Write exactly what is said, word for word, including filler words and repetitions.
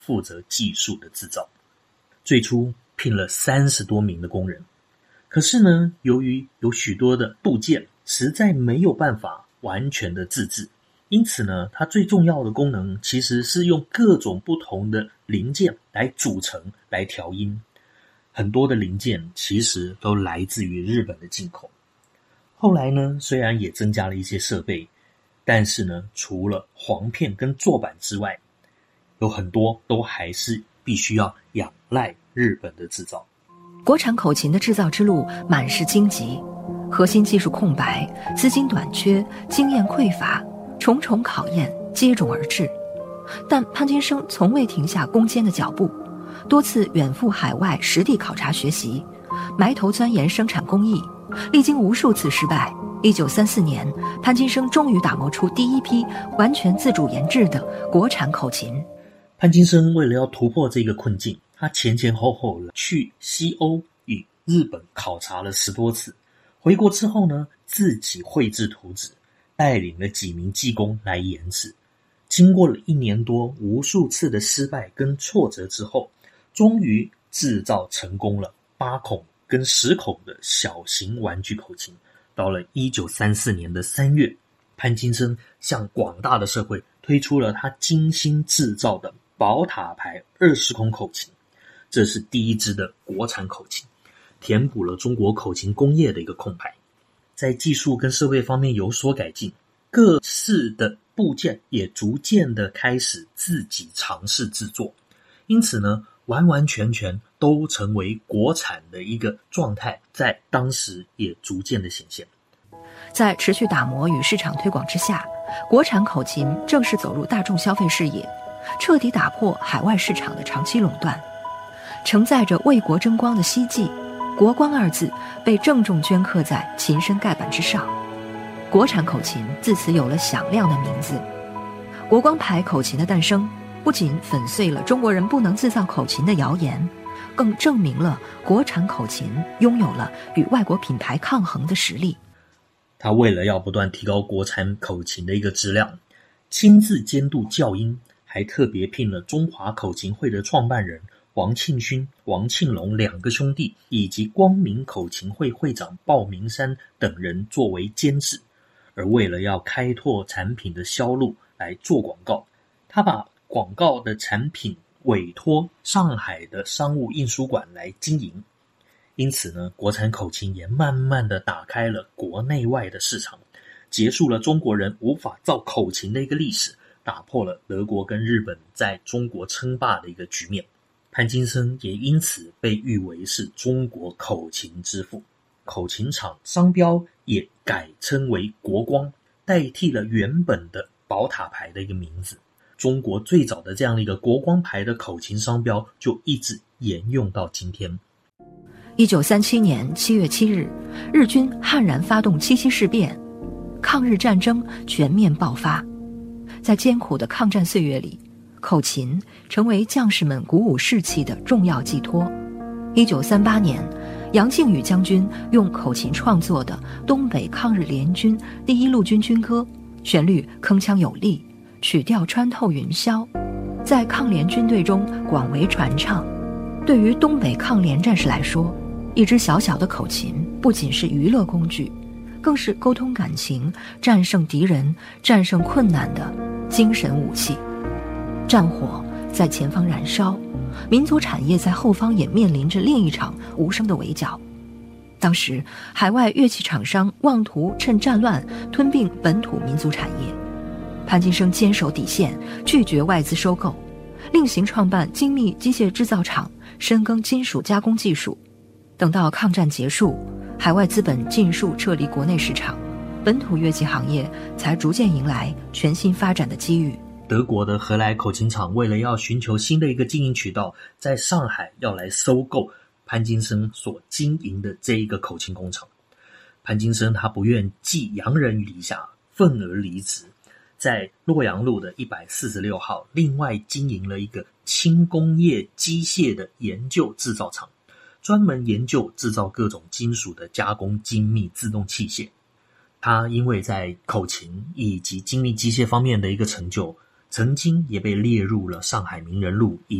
负责技术的制造。最初聘了三十多名的工人，可是呢，由于有许多的部件实在没有办法完全的自制，因此呢，它最重要的功能其实是用各种不同的零件来组成来调音。很多的零件其实都来自于日本的进口。后来呢，虽然也增加了一些设备，但是呢，除了簧片跟座板之外，有很多都还是必须要仰赖日本的制造。 国产口琴的制造之路满是荆棘，核心技术空白，资金短缺，经验匮乏，重重考验接踵而至。但潘金生从未停下攻坚的脚步，多次远赴海外实地考察学习，埋头钻研生产工艺，历经无数次失败，一九三四年，潘金生终于打磨出第一批完全自主研制的国产口琴。 潘金生为了要突破这个困境，他前前后后去西欧与日本考察了十多次，回国之后呢，自己绘制图纸，带领了几名技工来研制。经过了一年多无数次的失败跟挫折之后，终于制造成功了八孔跟十孔的小型玩具口琴。到了一九三四年的三月，潘金生向广大的社会推出了他精心制造的宝塔牌二十孔口琴，这是第一支的国产口琴，填补了中国口琴工业的一个空白。在技术跟设备方面有所改进，各式的部件也逐渐的开始自己尝试制作，因此呢，完完全全都成为国产的一个状态，在当时也逐渐的显现。 在持续打磨与市场推广之下，国产口琴正式走入大众消费视野，彻底打破海外市场的长期垄断。承载着为国争光的希冀，国光二字被郑重镌刻在琴身盖板之上，国产口琴自此有了响亮的名字。国光牌口琴的诞生，不仅粉碎了中国人不能制造口琴的谣言，更证明了国产口琴拥有了与外国品牌抗衡的实力。 他为了要不断提高国产口琴的一个质量，亲自监督校音，还特别聘了中华口琴会的创办人王庆勋、王庆龙两个兄弟，以及光明口琴会会长鲍明山等人作为监制。而为了要开拓产品的销路来做广告，他把广告的产品委托上海的商务印书馆来经营。因此呢，国产口琴也慢慢的打开了国内外的市场，结束了中国人无法造口琴的一个历史，打破了德国跟日本在中国称霸的一个局面。潘金生也因此被誉为是中国口琴之父，口琴厂商标也改称为国光，代替了原本的宝塔牌的一个名字。中国最早的这样的一个国光牌的口琴商标就一直沿用到今天。 一九三七年七月七日，日军悍然发动七七事变，抗日战争全面爆发。在艰苦的抗战岁月里，口琴成为将士们鼓舞士气的重要寄托。一九三八年，杨靖宇将军用口琴创作的东北抗日联军第一路军军歌，旋律铿锵有力，曲调穿透云霄，在抗联军队中广为传唱。对于东北抗联战士来说，一支小小的口琴不仅是娱乐工具，更是沟通感情、战胜敌人、战胜困难的精神武器。战火在前方燃烧，民族产业在后方也面临着另一场无声的围剿。当时海外乐器厂商妄图趁战乱吞并本土民族产业，潘金生坚守底线，拒绝外资收购，另行创办精密机械制造厂，深耕金属加工技术。等到抗战结束，海外资本尽数撤离国内市场，本土乐器行业才逐渐迎来全新发展的机遇。 德国的荷莱口琴厂为了要寻求新的一个经营渠道，在上海要来收购潘金生所经营的这一个口琴工厂。潘金生他不愿寄洋人于篱下，愤而离职，在洛阳路的一百四十六号另外经营了一个轻工业机械的研究制造厂，专门研究制造各种金属的加工精密自动器械。他因为在口琴以及精密机械方面的一个成就， 曾经也被列入了上海名人录以